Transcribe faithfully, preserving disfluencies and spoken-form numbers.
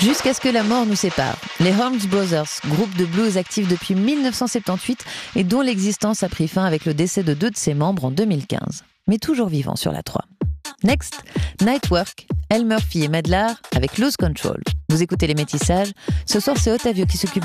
Jusqu'à ce que la mort nous sépare. Les Holmes Brothers, groupe de blues actif depuis mille neuf cent soixante-dix-huit et dont l'existence a pris fin avec le décès de deux de ses membres en deux mille quinze. Mais toujours vivants sur la trois. Next, Nightwork, Elle Murphy et Madlar avec Lose Control. Vous écoutez Les Métissages. Ce soir, c'est Ottavio qui s'occupe